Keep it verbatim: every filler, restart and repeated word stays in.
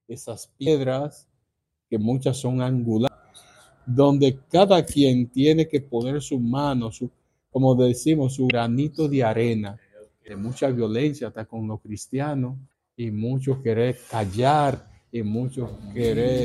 esas piedras, que muchas son angulares, donde cada quien tiene que poner su mano, su, como decimos, su granito de arena, de mucha violencia hasta con los cristianos, y muchos querer callar, y muchos querer